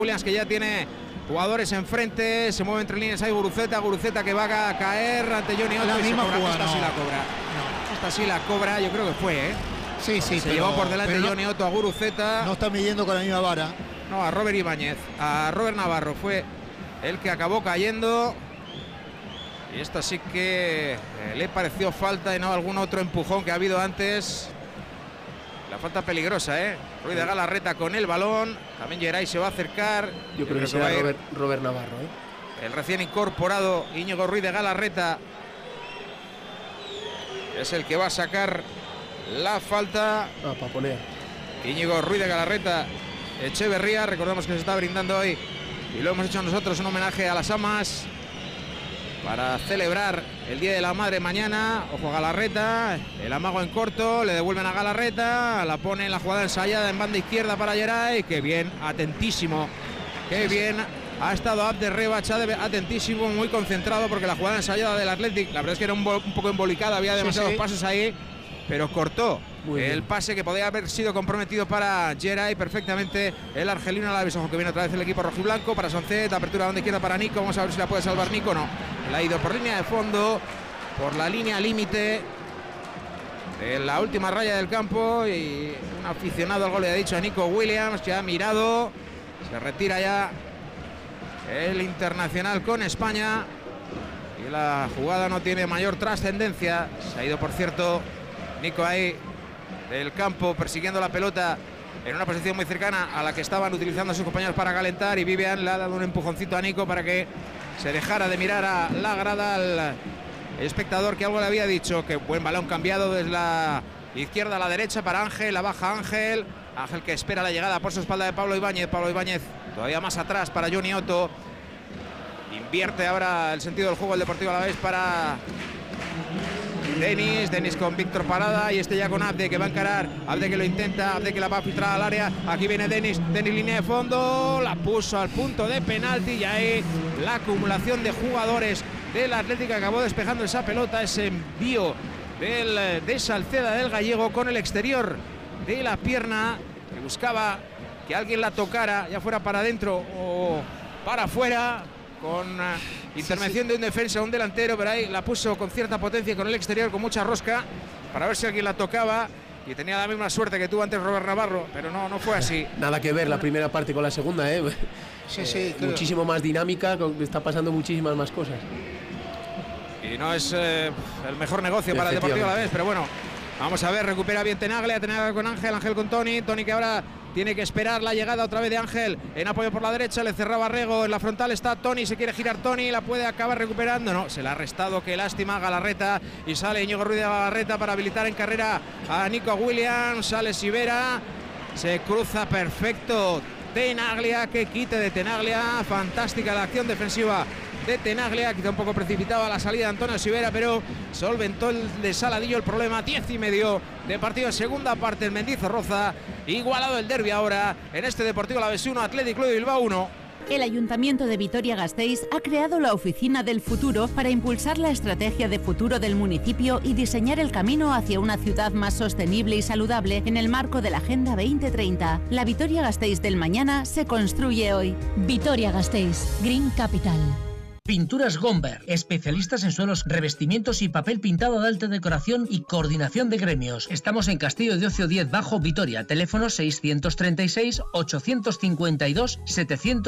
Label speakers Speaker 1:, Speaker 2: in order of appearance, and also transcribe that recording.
Speaker 1: Williams, que ya tiene jugadores enfrente, se mueve entre líneas, hay Guruceta que va a caer ante Johnny Otto.
Speaker 2: La misma jugada,
Speaker 1: esta sí la cobra.
Speaker 2: No.
Speaker 1: Esta sí la cobra, yo creo que fue,
Speaker 2: Sí,
Speaker 1: se llevó por delante Johnny Otto a Guruceta.
Speaker 2: No está midiendo con la misma vara.
Speaker 1: No, a Robert Ibáñez, a Robert Navarro fue el que acabó cayendo. Y esta sí que le pareció falta y no algún otro empujón que ha habido antes. La falta peligrosa, Ruiz de Galarreta con el balón. También Geray se va a acercar.
Speaker 3: Yo creo que será Robert Navarro,
Speaker 1: El recién incorporado Íñigo Ruiz de Galarreta es el que va a sacar la falta.
Speaker 3: Para poner.
Speaker 1: Íñigo Ruiz de Galarreta Echeverría. Recordamos que se está brindando hoy, y lo hemos hecho nosotros, un homenaje a las amas para celebrar el Día de la Madre mañana. Ojo a Galarreta, el amago en corto, le devuelven a Galarreta, la pone en la jugada ensayada en banda izquierda para Geray. Qué bien, atentísimo, qué bien ha estado Abder Rebach, atentísimo, muy concentrado, porque la jugada ensayada del Athletic, la verdad es que era un poco embolicada, había demasiados pases ahí, pero cortó el pase que podía haber sido comprometido para Geray perfectamente. El argelino Alaves, ojo que viene otra vez el equipo rojiblanco para Sancet, apertura a banda izquierda para Nico, vamos a ver si la puede salvar Nico. No, la ha ido por línea de fondo, por la línea límite de la última raya del campo, y un aficionado al gol le ha dicho a Nico Williams que ha mirado, se retira ya el internacional con España, y la jugada no tiene mayor trascendencia. Se ha ido, por cierto, Nico ahí del campo persiguiendo la pelota en una posición muy cercana a la que estaban utilizando sus compañeros para calentar, y Vivian le ha dado un empujoncito a Nico para que se dejara de mirar a la grada, al espectador que algo le había dicho. Que buen balón cambiado desde la izquierda a la derecha para Ángel, la baja Ángel que espera la llegada por su espalda de Pablo Ibáñez todavía más atrás para Johnny Otto. Invierte ahora el sentido del juego el Deportivo Alavés para Denis con Víctor Parada, y este ya con Abde, que va a encarar, Abde que lo intenta, Abde que la va a filtrar al área. Aquí viene Denis línea de fondo, la puso al punto de penalti, y ahí la acumulación de jugadores del Atlético acabó despejando esa pelota, ese envío de Salceda del gallego con el exterior de la pierna, que buscaba que alguien la tocara, ya fuera para adentro o para afuera, con intervención de un defensa o un delantero, pero ahí la puso con cierta potencia con el exterior, con mucha rosca, para ver si alguien la tocaba, y tenía la misma suerte que tuvo antes Robert Navarro, pero no fue así.
Speaker 3: Nada que ver la primera parte con la segunda, muchísimo más dinámica, está pasando muchísimas más cosas.
Speaker 1: Y no es el mejor negocio para el Deportivo Alavés, pero bueno, vamos a ver, recupera bien Tenaglia con Ángel con Toni que ahora tiene que esperar la llegada otra vez de Ángel en apoyo por la derecha, le cerraba Rego, en la frontal está Toni, se quiere girar Toni, la puede acabar recuperando, no, se la ha restado, qué lástima, Galarreta, y sale Íñigo Ruiz de Galarreta para habilitar en carrera a Nico Williams, sale Sivera, se cruza perfecto Tenaglia, que quite de Tenaglia, fantástica la acción defensiva de Tenaglia, quizá un poco precipitada la salida de Antonio Sivera, pero solventó el de Saladillo el problema. 10:30 de partido, segunda parte en Mendizorroza, igualado el derbi ahora en este Deportivo Alavés 1, Athletic Club de Bilbao 1.
Speaker 4: El Ayuntamiento de Vitoria-Gasteiz ha creado la Oficina del Futuro para impulsar la estrategia de futuro del municipio y diseñar el camino hacia una ciudad más sostenible y saludable en el marco de la Agenda 2030. La Vitoria-Gasteiz del mañana se construye hoy.
Speaker 5: Vitoria-Gasteiz, Green Capital.
Speaker 6: Pinturas Gomber, especialistas en suelos, revestimientos y papel pintado de alta decoración y coordinación de gremios. Estamos en Castillo de Ocio 10 Bajo, Vitoria. Teléfono 636 852 700.